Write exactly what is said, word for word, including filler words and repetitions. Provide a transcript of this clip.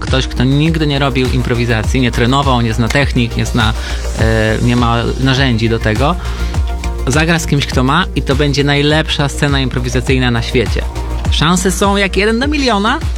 ktoś, kto nigdy nie robił improwizacji, nie trenował, nie zna technik, nie zna, e, nie ma narzędzi do tego, zagra z kimś, kto ma i to będzie najlepsza scena improwizacyjna na świecie. Szanse są jak jeden do miliona,